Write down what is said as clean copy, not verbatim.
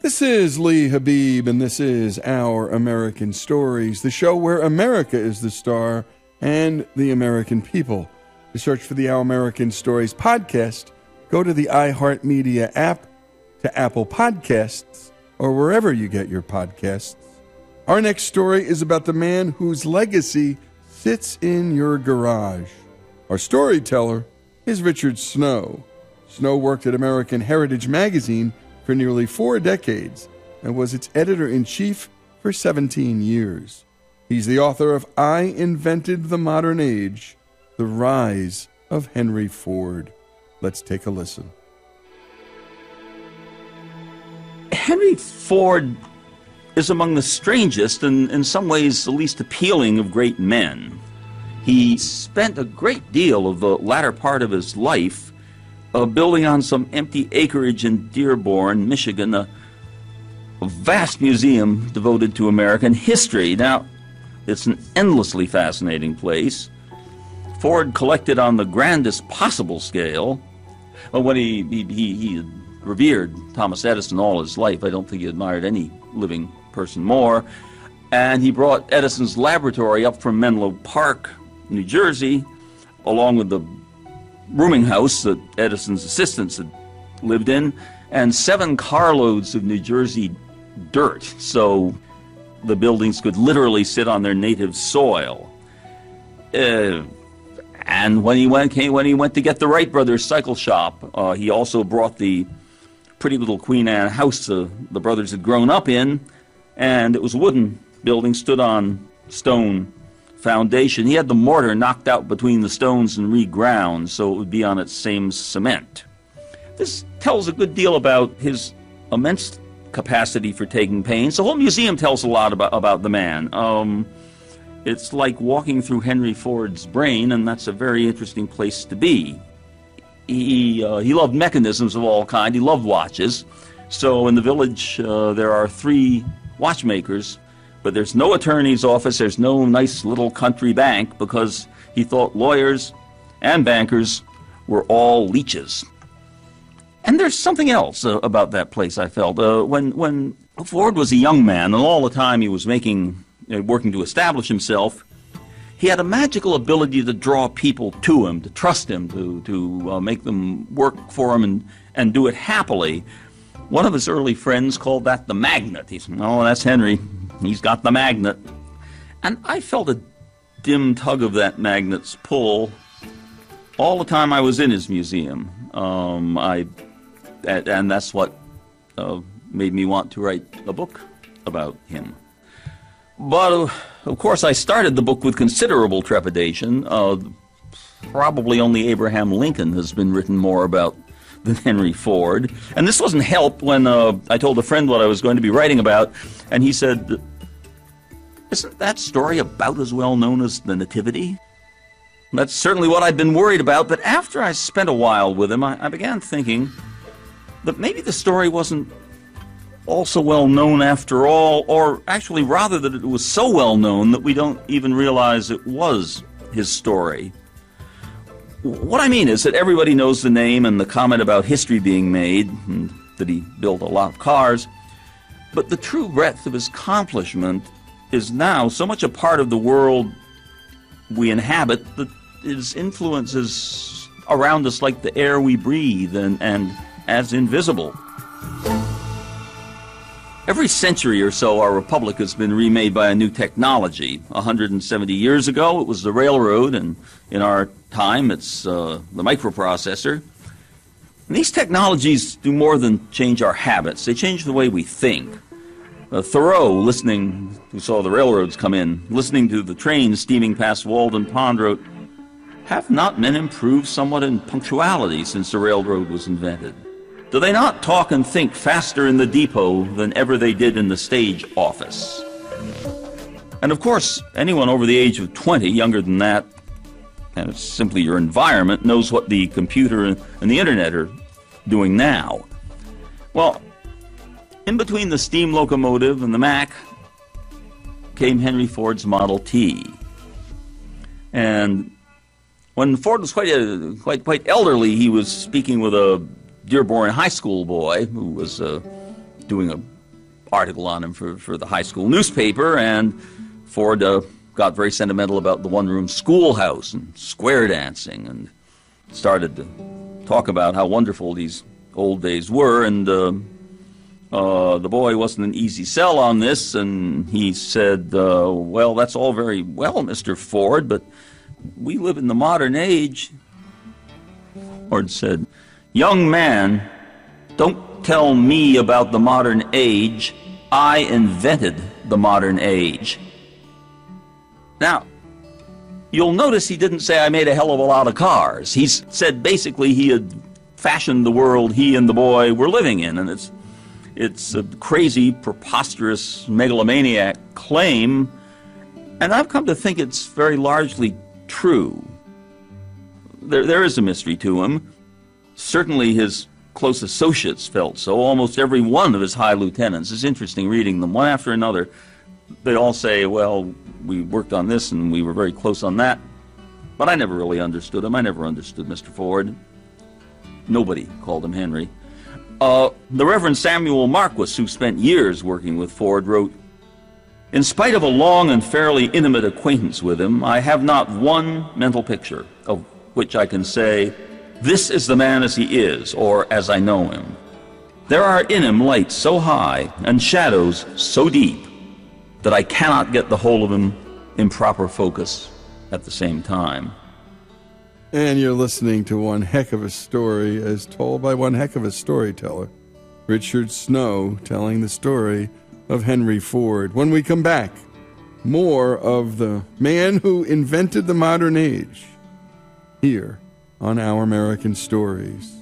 This is Lee Habib, and this is Our American Stories, the show where America is the star and the American people. To search for the Our American Stories podcast, go to the iHeartMedia app, to Apple Podcasts, or wherever you get your podcasts. Our next story is about the man whose legacy sits in your garage. Our storyteller is Richard Snow. Snow worked at American Heritage Magazine for nearly 4 decades and was its editor-in-chief for 17 years. He's the author of I Invented the Modern Age, The Rise of Henry Ford. Let's take a listen. Henry Ford is among the strangest and in some ways the least appealing of great men. He spent a great deal of the latter part of his life building on some empty acreage in Dearborn, Michigan, a vast museum devoted to American history. Now, it's an endlessly fascinating place. Ford collected on the grandest possible scale. Well, when he revered Thomas Edison all his life, I don't think he admired any living person more. And he brought Edison's laboratory up from Menlo Park, New Jersey, along with the rooming house that Edison's assistants had lived in, and 7 carloads of New Jersey dirt, so the buildings could literally sit on their native soil. And when he went to get the Wright brothers cycle shop, he also brought the pretty little Queen Anne house the brothers had grown up in, and it was a wooden building, stood on stone foundation. He had the mortar knocked out between the stones and reground so it would be on its same cement. This tells a good deal about his immense capacity for taking pains. The whole museum tells a lot about the man. It's like walking through Henry Ford's brain, and that's a very interesting place to be. He loved mechanisms of all kinds. He loved watches. So in the village there are 3 watchmakers, but there's no attorney's office, there's no nice little country bank, because he thought lawyers and bankers were all leeches. And there's something else about that place, I felt. When Ford was a young man, and all the time he was working to establish himself, he had a magical ability to draw people to him, to trust him, to make them work for him and do it happily. One of his early friends called that the magnet. He said, "Oh, that's Henry. He's got the magnet." And I felt a dim tug of that magnet's pull all the time I was in his museum. And that's what made me want to write a book about him. But, of course, I started the book with considerable trepidation. Probably only Abraham Lincoln has been written more about than Henry Ford. And this wasn't helped when I told a friend what I was going to be writing about, and he said, "Isn't that story about as well known as the Nativity?" That's certainly what I'd been worried about, but after I spent a while with him, I began thinking that maybe the story wasn't all so well known after all, or actually rather that it was so well known that we don't even realize it was his story. What I mean is that everybody knows the name and the comment about history being made, and that he built a lot of cars, but the true breadth of his accomplishment is now so much a part of the world we inhabit that his influence is around us like the air we breathe and as invisible. Every century or so, our republic has been remade by a new technology. 170 years ago, it was the railroad, and in our time, it's the microprocessor. And these technologies do more than change our habits. They change the way we think. Thoreau, who saw the railroads come in, listening to the trains steaming past Walden Pond, wrote, "Have not men improved somewhat in punctuality since the railroad was invented? Do they not talk and think faster in the depot than ever they did in the stage office?" And of course, anyone over the age of 20, younger than that, and it's simply your environment, knows what the computer and the internet are doing now. Well, in between the steam locomotive and the Mac came Henry Ford's Model T. And when Ford was quite elderly, he was speaking with a Dearborn high school boy who was doing a article on him for the high school newspaper, and Ford got very sentimental about the one-room schoolhouse and square dancing, and started to talk about how wonderful these old days were, and the boy wasn't an easy sell on this, and he said, well, that's all very well, Mr. Ford, but we live in the modern age. Ford said, young man, don't tell me about the modern age. I invented the modern age. Now, you'll notice he didn't say I made a hell of a lot of cars. He said basically he had fashioned the world he and the boy were living in, and it's a crazy, preposterous, megalomaniac claim, and I've come to think it's very largely true. There is a mystery to him. Certainly his close associates felt so. Almost every one of his high lieutenants. It's interesting reading them one after another. They all say, well, we worked on this and we were very close on that. But I never really understood him. I never understood Mr. Ford. Nobody called him Henry. The Reverend Samuel Marquis, who spent years working with Ford, wrote, in spite of a long and fairly intimate acquaintance with him, I have not one mental picture of which I can say, this is the man as he is, or as I know him. There are in him lights so high and shadows so deep that I cannot get the whole of him in proper focus at the same time. And you're listening to one heck of a story as told by one heck of a storyteller, Richard Snow, telling the story of Henry Ford. When we come back, more of the man who invented the modern age here on Our American Stories.